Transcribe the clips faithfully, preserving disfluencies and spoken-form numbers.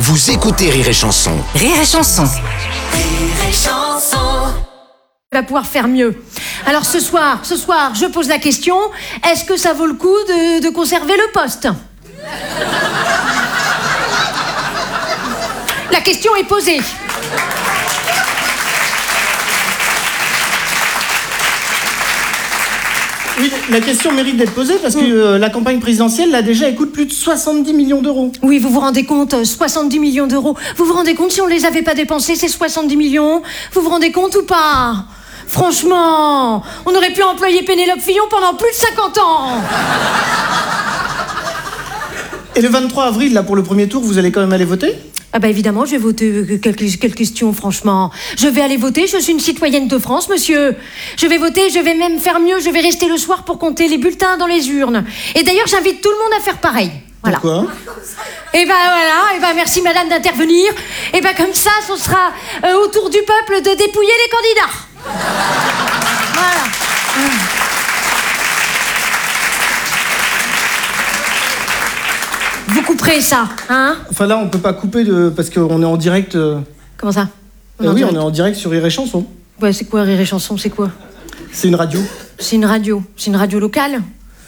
Vous écoutez Rire et Chanson. Rire et Chanson. Rire et Chanson. Va pouvoir faire mieux. Alors ce soir, ce soir, je pose la question, est-ce que ça vaut le coup de, de conserver le poste ? La question est posée. Oui, la question mérite d'être posée parce que euh, la campagne présidentielle, là, déjà, elle coûte plus de soixante-dix millions d'euros. Oui, vous vous rendez compte, euh, soixante-dix millions d'euros. Vous vous rendez compte si on les avait pas dépensés, ces soixante-dix millions ? Vous vous rendez compte ou pas ? Franchement, on aurait pu employer Pénélope Fillon pendant plus de cinquante ans. Et le vingt-trois avril, là, pour le premier tour, vous allez quand même aller voter ? Ah bah évidemment, je vais voter. Quelle, quelle question, franchement. Je vais aller voter, je suis une citoyenne de France, monsieur. Je vais voter, je vais même faire mieux, je vais rester le soir pour compter les bulletins dans les urnes. Et d'ailleurs, j'invite tout le monde à faire pareil. Voilà. Pourquoi ? Et ben voilà, et ben merci madame d'intervenir. Et ben comme ça, ce sera euh, au tour du peuple de dépouiller les candidats. Voilà. Vous couperez ça, hein ? Enfin, là, on peut pas couper de... parce qu'on est en direct... euh, Comment ça ? euh, oui, on est en direct sur Rire et Chanson. Ouais, c'est quoi Rire et Chanson, c'est quoi ? C'est une radio. C'est une radio. C'est une radio locale ?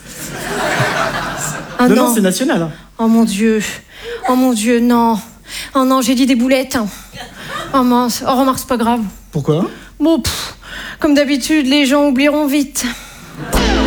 Ah non, non, c'est national. hein. Oh mon Dieu. Oh mon Dieu, non. Oh non, j'ai dit des boulettes. Oh mince. Oh remarque, c'est pas grave. Pourquoi ? Bon, pff, comme d'habitude, les gens oublieront vite.